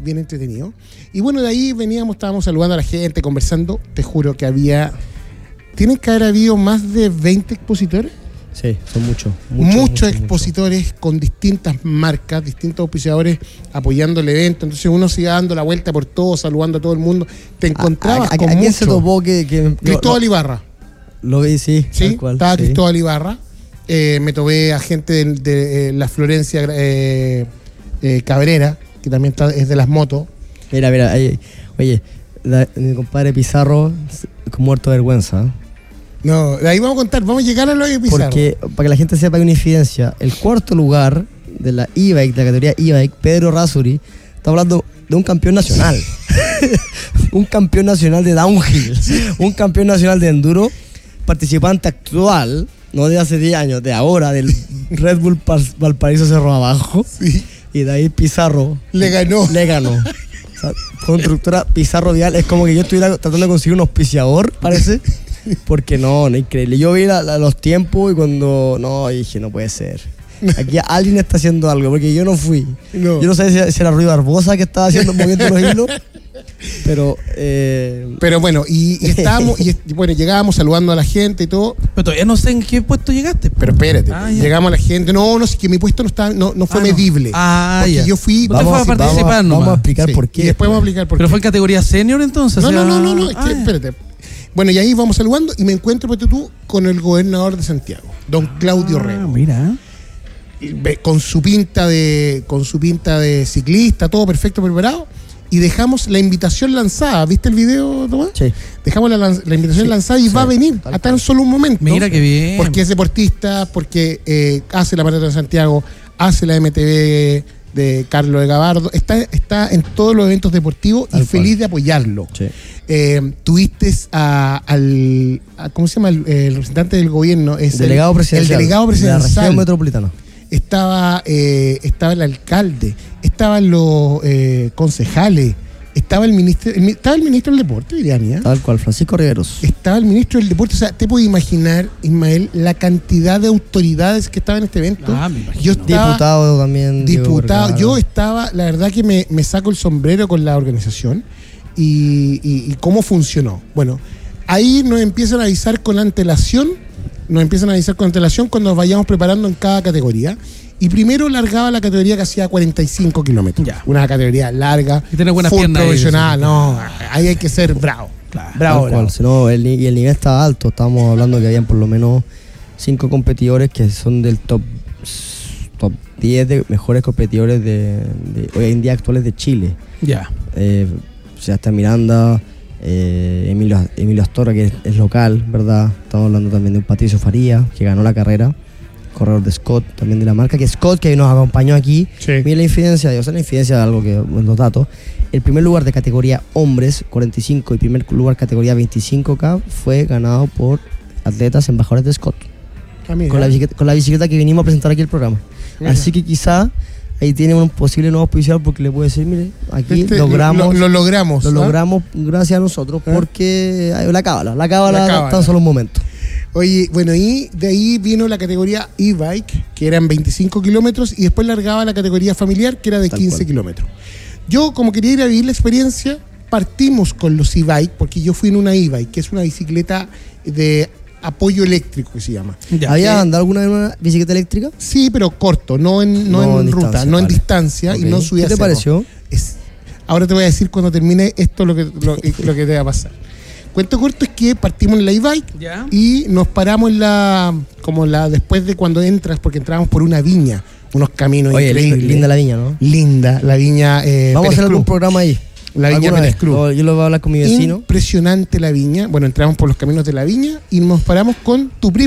bien entretenido. Y bueno, de ahí estábamos saludando a la gente, conversando. Te juro que tienen que haber habido más de 20 expositores. Sí, son muchos expositores con distintas marcas, distintos auspiciadores apoyando el evento. Entonces uno se iba dando la vuelta por todo, saludando a todo el mundo. Te encontrabas con ¿A quién se topó que Cristóbal Ibarra. Lo vi, sí. Sí, cual, estaba sí. Cristóbal Ibarra. Me topé a gente de la Florencia Cabrera, que también es de las motos. Mira, oye, mi compadre Pizarro con muerto de vergüenza. No, de ahí vamos a contar, vamos a llegar a lo de Pizarro. Porque, para que la gente sepa, hay una infidencia. El cuarto lugar de la e-bike, de la categoría e-bike, Pedro Rasuri, está hablando de un campeón nacional. Un campeón nacional de downhill. Un campeón nacional de enduro, participante actual, no de hace 10 años, de ahora, del Red Bull Valparaíso Cerro Abajo. Sí. Y de ahí Pizarro Le ganó. O sea, constructora Pizarro Vial. Es como que yo estuviera tratando de conseguir un auspiciador, parece. Porque no, increíble. Yo vi los tiempos y cuando dije, no puede ser. Aquí alguien está haciendo algo, porque yo no fui. No. Yo no sé si era Rui Barbosa que estaba moviendo los hilos. Pero bueno, y estábamos, bueno, llegábamos saludando a la gente y todo. Pero todavía no sé en qué puesto llegaste. Pero espérate, llegamos a la gente. No, es que mi puesto no fue medible. Porque ya. yo fui. Vamos a explicar por qué. Y después vamos a explicar por qué. ¿Pero fue en categoría senior entonces? No, es que, espérate. Bueno, y ahí vamos saludando y me encuentro, tú, con el gobernador de Santiago, don Claudio Rego. Mira. Con su pinta de ciclista, todo perfecto, preparado. Y dejamos la invitación lanzada. ¿Viste el video, Tomás? Sí. Dejamos la invitación lanzada y va a venir a tan solo un momento. Mira qué bien. Porque es deportista, porque hace la Maratón de Santiago, hace la MTV de Carlos de Gabardo. Está en todos los eventos deportivos y feliz de apoyarlo. Sí. Tuviste al ¿cómo se llama? El representante del gobierno. Es delegado presidencial. El delegado presidencial. De la región metropolitana. Estaba el alcalde, estaban los concejales, estaba el ministro del deporte, dirían, ¿ya? Tal cual, Francisco Riveros. Estaba el ministro del deporte. O sea, te puedes imaginar, Ismael, la cantidad de autoridades que estaban en este evento. Me imagino. Yo estaba, diputado también. Yo estaba, la verdad que me saco el sombrero con la organización y cómo funcionó. Bueno, ahí nos empiezan a avisar con antelación cuando nos vayamos preparando en cada categoría. Y primero largaba la categoría que hacía 45 kilómetros. Ya. Una categoría larga, Y tener buenas full piernas profesional. ahí, Ahí hay que ser bravo. Claro. Bravo. Si no, el nivel estaba alto. Estábamos hablando que habían por lo menos 5 competidores que son del top 10 de mejores competidores de hoy en día actuales de Chile. Ya. O sea, está Miranda, Emilio Astorga, que es local, ¿verdad? Estamos hablando también de un Patricio Faría, que ganó la carrera, corredor de Scott, también de la marca, que Scott, que nos acompañó aquí. Sí. Mira la infidencia de algo que los datos. El primer lugar de categoría hombres, 45, y primer lugar categoría 25K fue ganado por atletas embajadores de Scott. Con la bicicleta que vinimos a presentar aquí el programa. Mira. Así que quizá ahí tiene un posible nuevo auspiciador, porque le puedo decir, mire, aquí logramos. Lo logramos. Lo logramos gracias a nosotros, porque la cábala tan solo un momento. Oye, bueno, y de ahí vino la categoría e-bike, que eran 25 kilómetros, y después largaba la categoría familiar, que era de 15 kilómetros. Yo, como quería ir a vivir la experiencia, partimos con los e-bike, porque yo fui en una e-bike, que es una bicicleta de apoyo eléctrico, que se llama. ¿Había andado alguna vez en una bicicleta eléctrica? Sí, pero corto, no en ruta, no en distancia, y no subía. ¿Qué te pareció? Ahora te voy a decir cuando termine esto lo que te va a pasar. Cuento corto es que partimos en la e-bike y nos paramos después de cuando entras, porque entrábamos por una viña, unos caminos increíbles. Linda la viña, ¿no? Linda la viña. Vamos a hacer algún programa ahí. La viña Pérez Cruz. Yo lo voy a hablar con mi vecino. Impresionante la viña. Bueno, entramos por los caminos de la viña y nos paramos con tu primo.